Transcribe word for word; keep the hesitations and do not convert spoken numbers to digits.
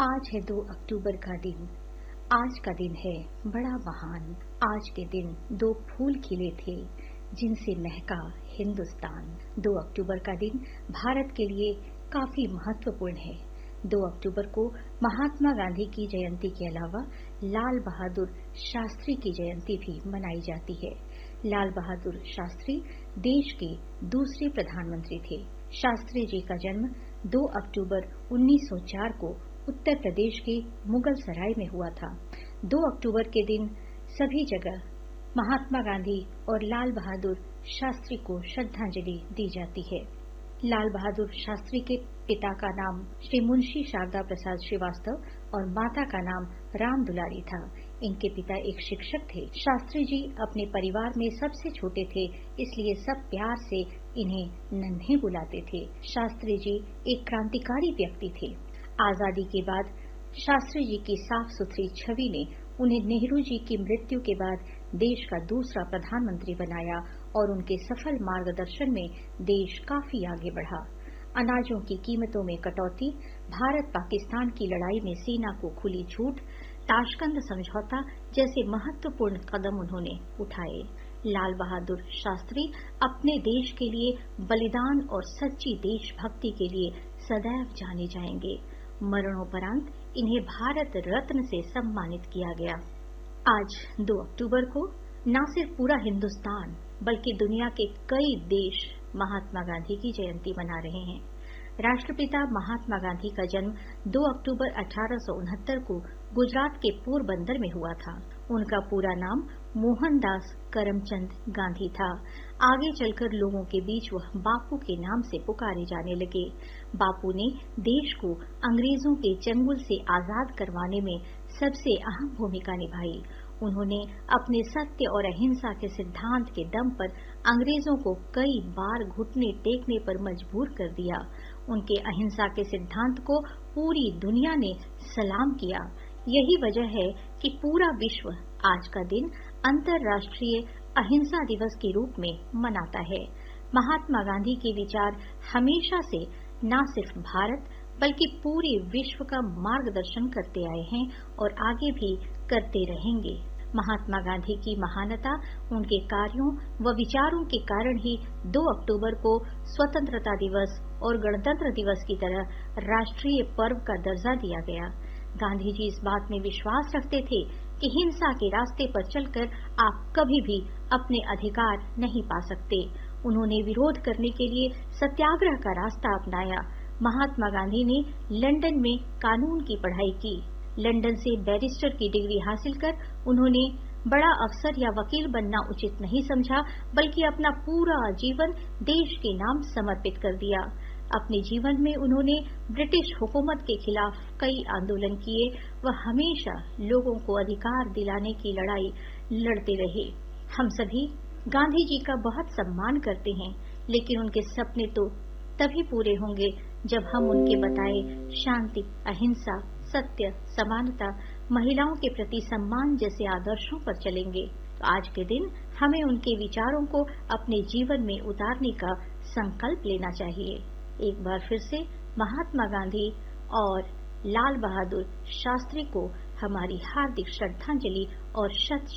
आज है दो अक्टूबर का दिन। आज का दिन है बड़ा महान। आज के दिन दो फूल खिले थे जिनसे महका हिंदुस्तान। दो अक्टूबर का दिन भारत के लिए काफी महत्वपूर्ण है। दो अक्टूबर को महात्मा गांधी की जयंती के अलावा लाल बहादुर शास्त्री की जयंती भी मनाई जाती है। लाल बहादुर शास्त्री देश के दूसरे प्रधानमंत्री थे। शास्त्री जी का जन्म दो अक्टूबर उन्नीस सौ चार को उत्तर प्रदेश के मुगल सराय में हुआ था। दो अक्टूबर के दिन सभी जगह महात्मा गांधी और लाल बहादुर शास्त्री को श्रद्धांजलि दी जाती है। लाल बहादुर शास्त्री के पिता का नाम श्री मुंशी शारदा प्रसाद श्रीवास्तव और माता का नाम राम दुलारी था। इनके पिता एक शिक्षक थे। शास्त्री जी अपने परिवार में सबसे छोटे थे, इसलिए सब प्यार से इन्हें नन्हे बुलाते थे। शास्त्री जी एक क्रांतिकारी व्यक्ति थे। आजादी के बाद शास्त्री जी की साफ सुथरी छवि ने उन्हें नेहरू जी की मृत्यु के बाद देश का दूसरा प्रधानमंत्री बनाया और उनके सफल मार्गदर्शन में देश काफी आगे बढ़ा। अनाजों की कीमतों में कटौती, भारत पाकिस्तान की लड़ाई में सेना को खुली छूट, ताशकंद समझौता जैसे महत्वपूर्ण कदम उन्होंने उठाए। लाल बहादुर शास्त्री अपने देश के लिए बलिदान और सच्ची देशभक्ति के लिए सदैव जाने जाएंगे। मरणोपरांत इन्हें भारत रत्न से सम्मानित किया गया। आज दो अक्टूबर को न सिर्फ पूरा हिंदुस्तान बल्कि दुनिया के कई देश महात्मा गांधी की जयंती मना रहे हैं। राष्ट्रपिता महात्मा गांधी का जन्म दो अक्टूबर अठारह सौ उनहत्तर को गुजरात के पोरबंदर में हुआ था। उनका पूरा नाम मोहनदास करमचंद गांधी था। आगे चलकर लोगों के बीच वह बापू के नाम से पुकारे जाने लगे। बापू ने देश को अंग्रेजों के चंगुल से आजाद करवाने में सबसे अहम भूमिका निभाई। उन्होंने अपने सत्य और अहिंसा के सिद्धांत के दम पर अंग्रेजों को कई बार घुटने टेकने पर मजबूर कर दिया। उनके अहिंसा के सिद्धांत को पूरी दुनिया ने सलाम किया। यही वजह है कि पूरा विश्व आज का दिन अंतर्राष्ट्रीय अहिंसा दिवस के रूप में मनाता है। महात्मा गांधी के विचार हमेशा से न सिर्फ भारत बल्कि पूरे विश्व का मार्गदर्शन करते आए हैं और आगे भी करते रहेंगे। महात्मा गांधी की महानता उनके कार्यों व विचारों के कारण ही दो अक्टूबर को स्वतंत्रता दिवस और गणतंत्र दिवस की तरह राष्ट्रीय पर्व का दर्जा दिया गया। गांधी जी इस बात में विश्वास रखते थे कि हिंसा के रास्ते पर चलकर आप कभी भी अपने अधिकार नहीं पा सकते। उन्होंने विरोध करने के लिए सत्याग्रह का रास्ता अपनाया। महात्मा गांधी ने लंदन में कानून की पढ़ाई की। लंदन से बैरिस्टर की डिग्री हासिल कर उन्होंने बड़ा अफसर या वकील बनना उचित नहीं समझा, बल्कि अपना पूरा जीवन देश के नाम समर्पित कर दिया। अपने जीवन में उन्होंने ब्रिटिश हुकूमत के खिलाफ कई आंदोलन किए। वह हमेशा लोगों को अधिकार दिलाने की लड़ाई लड़ते रहे। हम सभी गांधी जी का बहुत सम्मान करते हैं, लेकिन उनके सपने तो तभी पूरे होंगे जब हम उनके बताए शांति, अहिंसा, सत्य, समानता, महिलाओं के प्रति सम्मान जैसे आदर्शों पर चलेंगे। तो आज के दिन हमें उनके विचारों को अपने जीवन में उतारने का संकल्प लेना चाहिए। एक बार फिर से महात्मा गांधी और लाल बहादुर शास्त्री को हमारी हार्दिक श्रद्धांजलि और शत